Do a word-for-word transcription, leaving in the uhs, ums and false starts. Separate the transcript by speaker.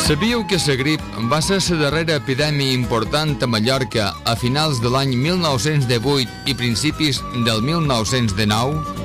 Speaker 1: Sabíeu que la grip va ser la darrera epidèmia important a Mallorca a finals de l'any mil nou-cents divuit i principis del mil nou-cents dinou?